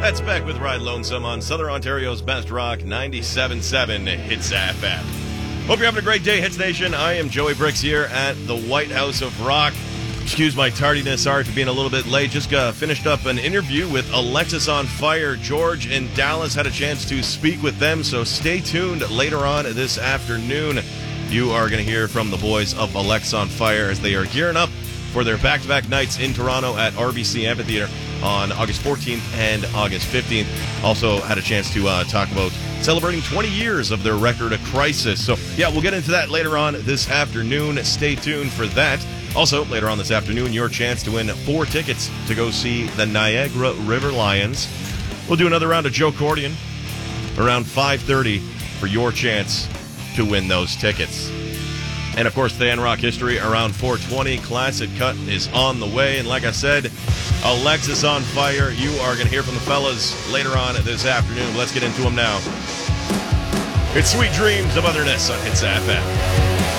That's Beck with Ride Lonesome on Southern Ontario's Best Rock 97.7 Hits FM. Hope you're having a great day, Hits Nation. I am Joey Bricks here at the White House of Rock. Excuse my tardiness. Sorry for being a little bit late. Just finished up an interview with Alexisonfire. George and Dallas had a chance to speak with them, so stay tuned later on this afternoon. You are going to hear from the boys of Alexisonfire as they are gearing up for their back-to-back nights in Toronto at RBC Amphitheatre on August 14th and August 15th. Also had a chance to talk about celebrating 20 years of their record, A Crisis. So, yeah, we'll get into that later on this afternoon. Stay tuned for that. Also, later on this afternoon, your chance to win 4 tickets to go see the Niagara River Lions. We'll do another round of Joe Cordian around 5:30 for your chance to win those tickets. And, of course, Fan Rock History around 4:20. Classic Cut is on the way. And like I said, Alexisonfire. You are going to hear from the fellas later on this afternoon. Let's get into them now. It's Sweet Dreams of Otherness on Hits FM.